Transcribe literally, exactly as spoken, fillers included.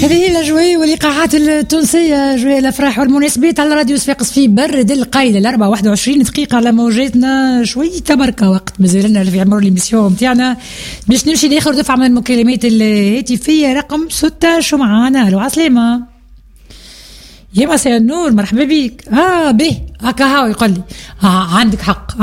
هذه الأجواء والإيقاعات التونسية، أجواء الأفراح والمناسبات على راديو صفاقس في برد القايلة الأربعة واحد وعشرين دقيقة على موجاتنا. شوي تبركة وقت مازالنا في عمر الإميسيون متاعنا باش نمشي لآخر دفعة من المكالمات الهاتفية رقم ستة. معانا ألو عسلامة يا مساء النور، مرحبا بيك. آه به هكا هاو يقول لي آه عندك حق